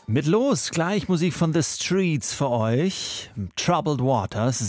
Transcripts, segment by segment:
Mit los, gleich Musik von The Streets für euch. Troubled Waters,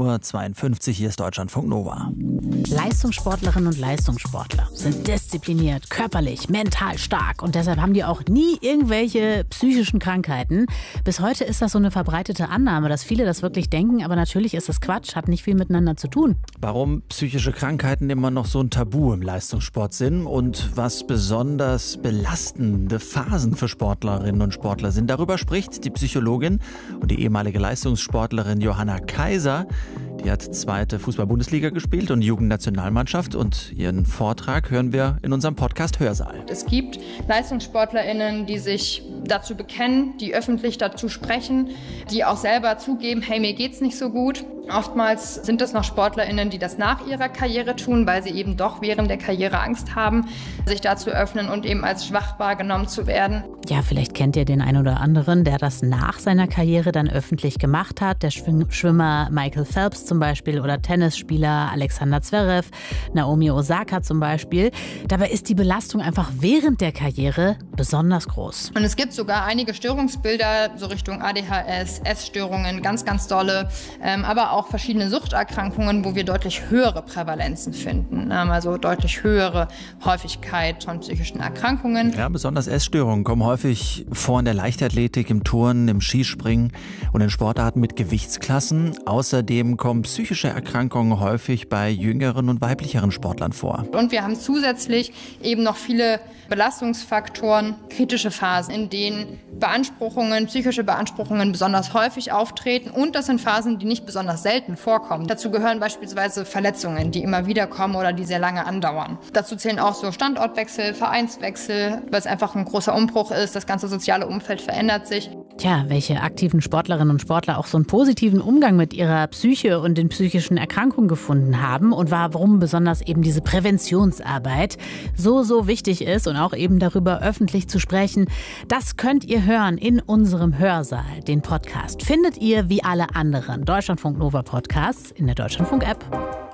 7:52 Uhr, hier ist Deutschlandfunk Nova. Leistungssportlerinnen und Leistungssportler sind diszipliniert, körperlich, mental stark und deshalb haben die auch nie irgendwelche psychischen Krankheiten. Bis heute ist das so eine verbreitete Annahme, dass viele das wirklich denken, aber natürlich ist das Quatsch, hat nicht viel miteinander zu tun. Warum psychische Krankheiten immer noch so ein Tabu im Leistungssport sind und was besonders belastende Phasen für Sportlerinnen und Sportler sind, darüber spricht die Psychologin und die ehemalige Leistungssportlerin Johanna Kaiser. Die hat 2. Fußball-Bundesliga gespielt und Jugendnationalmannschaft und ihren Vortrag hören wir in unserem Podcast Hörsaal. Es gibt LeistungssportlerInnen, die sich dazu bekennen, die öffentlich dazu sprechen, die auch selber zugeben, hey, mir geht's nicht so gut. Oftmals sind es noch SportlerInnen, die das nach ihrer Karriere tun, weil sie eben doch während der Karriere Angst haben, sich da zu öffnen und eben als schwach wahrgenommen zu werden. Ja, vielleicht kennt ihr den einen oder anderen, der das nach seiner Karriere dann öffentlich gemacht hat. Der Schwimmer Michael Phelps zum Beispiel oder Tennisspieler Alexander Zverev, Naomi Osaka zum Beispiel. Dabei ist die Belastung einfach während der Karriere besonders groß. Und es gibt sogar einige Störungsbilder, so Richtung ADHS, Essstörungen, ganz, ganz dolle, aber auch verschiedene Suchterkrankungen, wo wir deutlich höhere Prävalenzen finden, also deutlich höhere Häufigkeit von psychischen Erkrankungen. Ja, besonders Essstörungen kommen häufig vor in der Leichtathletik, im Turnen, im Skispringen und in Sportarten mit Gewichtsklassen. Außerdem kommen psychische Erkrankungen häufig bei jüngeren und weiblicheren Sportlern vor. Und wir haben zusätzlich eben noch viele Belastungsfaktoren, kritische Phasen, in denen psychische Beanspruchungen besonders häufig auftreten. Und das sind Phasen, die nicht besonders selten vorkommen. Dazu gehören beispielsweise Verletzungen, die immer wieder kommen oder die sehr lange andauern. Dazu zählen auch so Standortwechsel, Vereinswechsel, weil es einfach ein großer Umbruch ist. Das ganze soziale Umfeld verändert sich. Tja, welche aktiven Sportlerinnen und Sportler auch so einen positiven Umgang mit ihrer Psyche und den psychischen Erkrankungen gefunden haben und warum besonders eben diese Präventionsarbeit so wichtig ist und auch eben darüber öffentlich zu sprechen, das könnt ihr hören in unserem Hörsaal. Den Podcast findet ihr wie alle anderen Deutschlandfunk Nova Podcasts in der Deutschlandfunk App.